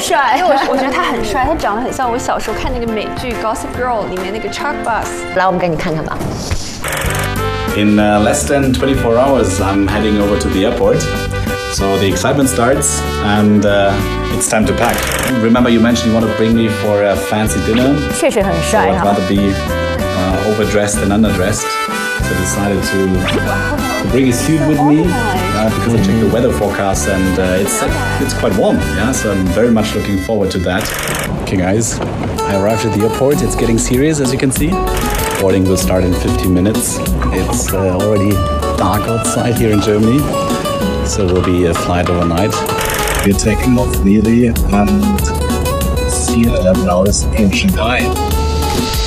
帅， 因为我觉得他很帅，他长得很像我小时候看那个美剧《Gossip Girl》里面那个 Chuck Bass。 来，我们给你看看吧。 In less than 24 hours, I'm heading over to the airport. So the excitement starts, and it's time to pack. Remember, you mentioned you want to bring me for a fancy dinner. 确实很 So 帅 I'd 哈。 rather be overdressed than underdressed. So I decided to bring a suit with me because I checked the weather forecast, and it's quite warm. Yeah, so I'm very much looking forward to that. Okay, guys, I arrived at the airport. It's getting serious, as you can see. Boarding will start in 15 minutes. It's already dark outside here in Germany, so it will be a flight overnight. We're taking off nearly and see 11 hours in Shanghai.